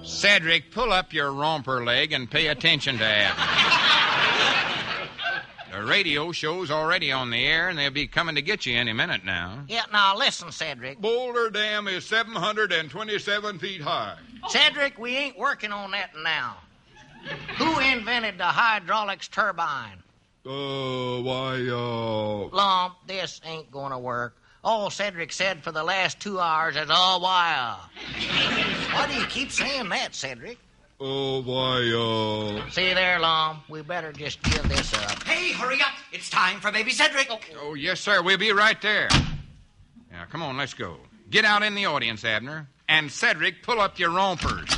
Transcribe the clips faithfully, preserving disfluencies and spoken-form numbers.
Cedric, pull up your romper leg and pay attention to Abner. The radio show's already on the air, and they'll be coming to get you any minute now. Yeah, now listen, Cedric. Boulder Dam is seven hundred twenty-seven feet high. Cedric, we ain't working on that now. Who invented the hydraulics turbine? Uh, why, uh... Lump, this ain't gonna work. All Cedric said for the last two hours is, oh, why, uh... Why do you keep saying that, Cedric? Oh, why, uh... See there, Lum, we better just give this up. Hey, hurry up. It's time for baby Cedric. Oh, Oh, yes, sir. We'll be right there. Now, come on, let's go. Get out in the audience, Abner. And Cedric, pull up your rompers.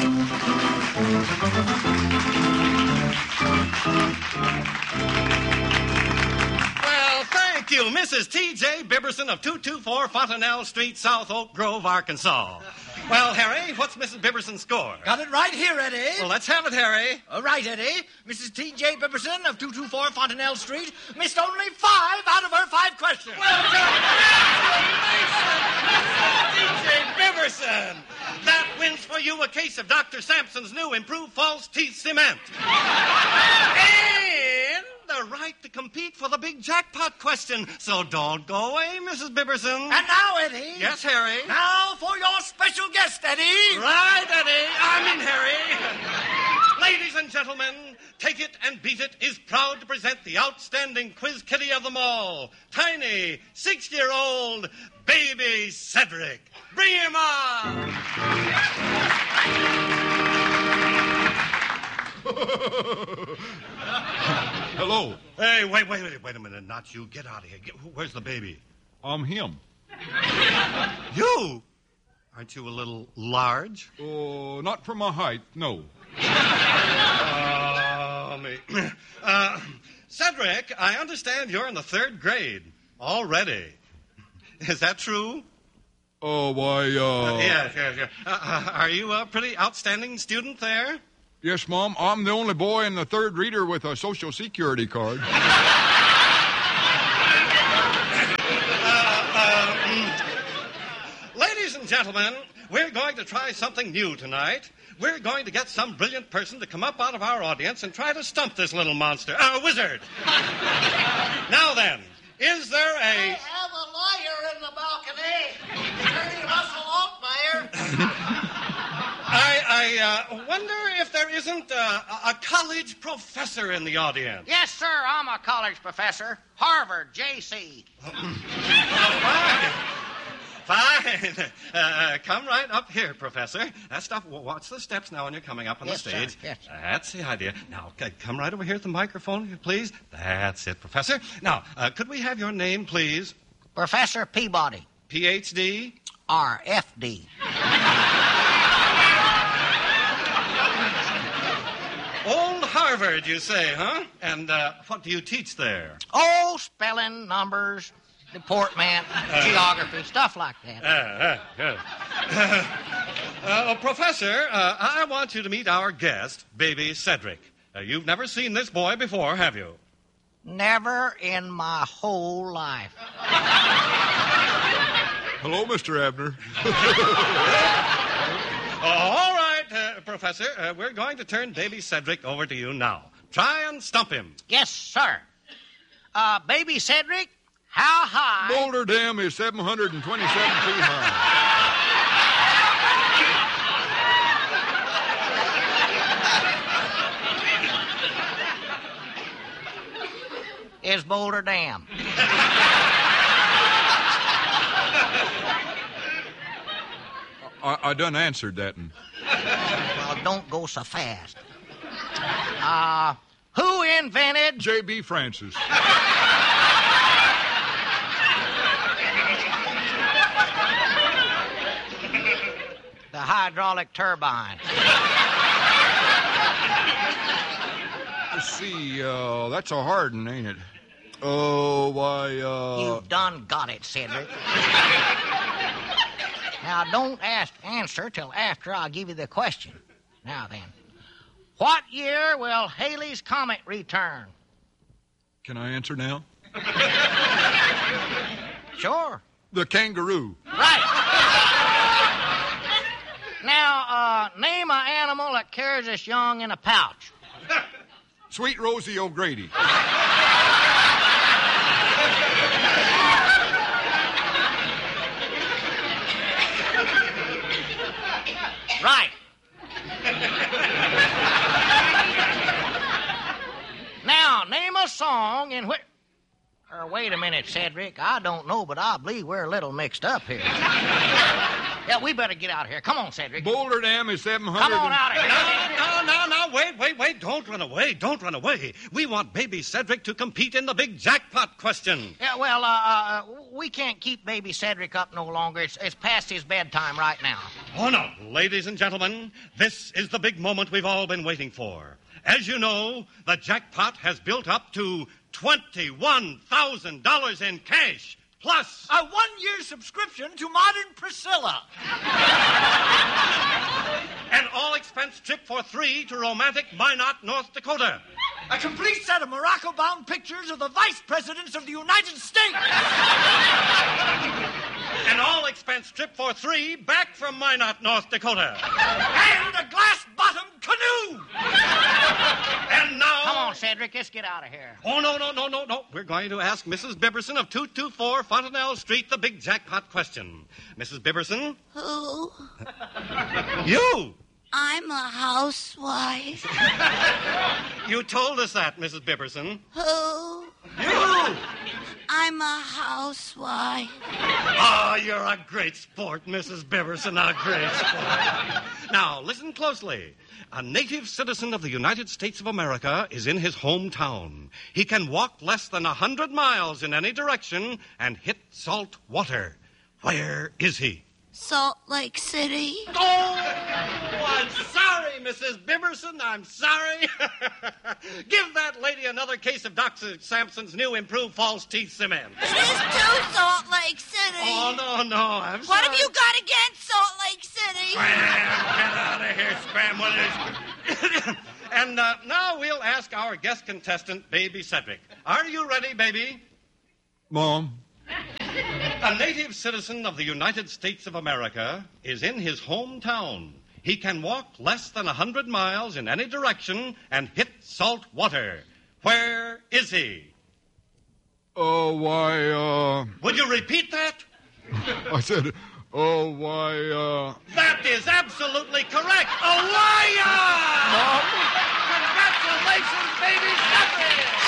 Well, thank you, Missus T J Bibberson of two two four Fontanelle Street, South Oak Grove, Arkansas. Well, Harry, what's Missus Bibberson's score? got it right here, Eddie. Well, let's have it, Harry. All right, Eddie. Missus T J Bibberson of two two four Fontanelle Street missed only five out of her five questions. Well done. Missus T J Bibberson. That wins for you a case of Doctor Sampson's new improved false teeth cement. And the right to compete for the big jackpot question. So don't go away, Missus Bibberson. And now, Eddie. Yes, Harry. Now for your special guest, Eddie. Right, Eddie. I mean, Harry. Ladies and gentlemen, Take It and Beat It is proud to present the outstanding quiz kitty of them all, tiny, six-year-old baby Cedric. Bring him on! Hello. Hey, wait, wait, wait, wait a minute. Not you. Get out of here. Get, where's the baby? I'm him. You? Aren't you a little large? Oh, not for my height, no. Oh, me. Uh, Cedric, I understand you're in the third grade already. Is that true? Oh, why, uh... Uh, yes, yes, yes. Uh, uh, are you a pretty outstanding student there? Yes, Mom. I'm the only boy in the third reader with a Social Security card. Ladies and gentlemen, we're going to try something new tonight. We're going to get some brilliant person to come up out of our audience and try to stump this little monster. Uh, wizard. Now then, is there I a... have a lawyer in the balcony. Attorney Russell Altmeyer. I, I uh, wonder if there isn't uh, a college professor in the audience. Yes, sir, I'm a college professor. Harvard, J C. Fine. Fine. Uh, come right up here, Professor. That stuff, w- watch the steps now when you're coming up on Yes, the sir. stage. Yes, sir. That's the idea. Now, c- come right over here at the microphone, please. That's it, Professor. Now, uh, could we have your name, please? Professor Peabody. P H D? R F D. Old Harvard, you say, huh? And uh, what do you teach there? Oh, spelling, numbers, deportment, geography, stuff like that. Uh, uh, uh. uh, Professor, uh, I want you to meet our guest, baby Cedric. Uh, you've never seen this boy before, have you? Never in my whole life. Hello, Mister Abner. Uh, all right, uh, Professor, uh, we're going to turn baby Cedric over to you now. Try and stump him. Yes, sir. Uh, baby Cedric, how high? Boulder Dam is seven hundred twenty-seven feet high. Is Boulder Dam? I, I done answered that one. Well, don't go so fast. Uh, who invented... J B. Francis. the hydraulic turbine? Let's see, uh, that's a hard one, ain't it? Oh, why, uh... You done got it, Cedric. Now, don't ask answer till after I give you the question. Now then, what year will Halley's Comet return? Can I answer now? Sure. The kangaroo. Right. Now, uh, uh, name an animal that carries its young in a pouch. Sweet Rosie O'Grady. Right. Now, name a song in which... Or wait a minute, Cedric. I don't know, but I believe we're a little mixed up here. Yeah, we better get out of here. Come on, Cedric. Boulder Dam is seven hundred. Come on out of here. No, no, no, wait, wait, wait. Don't run away. Don't run away. We want baby Cedric to compete in the big jackpot question. Yeah, well, uh, uh, we can't keep baby Cedric up no longer. It's, it's past his bedtime right now. Oh, no. Ladies and gentlemen, this is the big moment we've all been waiting for. As you know, the jackpot has built up to twenty-one thousand dollars in cash, plus A one-year subscription to Modern Priscilla. an all-expense trip for three to romantic Minot, North Dakota. A complete set of Morocco-bound pictures of the vice presidents of the United States. An all-expense trip for three back from Minot, North Dakota. And a glass-bottomed canoe. And now... Come on, Cedric. Let's get out of here. Oh, no, no, no, no, no. We're going to ask Missus Biberson of two two four Fontanelle Street the big jackpot question. Missus Biberson? Who? You! I'm a housewife. You told us that, Missus Biberson. Who? You! I'm a housewife. Ah, you're a great sport, Missus Biberson, a great sport. Now, listen closely. A native citizen of the United States of America is in his hometown. He can walk less than a hundred miles in any direction and hit salt water. Where is he? Salt Lake City. Oh, I'm sorry, Missus Biberson. I'm sorry. Give that lady another case of Doctor Sampson's new improved false teeth cement. It is too Salt Lake City. Oh, no, no, I'm What sorry. have you got against Salt Lake City? Scram, get out of here, Scram Withers. And uh, now we'll ask our guest contestant, Baby Cedric. Are you ready, baby? Mom. A native citizen of the United States of America is in his hometown. He can walk less than a hundred miles in any direction and hit salt water. Where is he? Oh, why, uh... Would you repeat that? I said, oh, why, uh... That is absolutely correct. A liar! Mom? Congratulations, baby Cedric!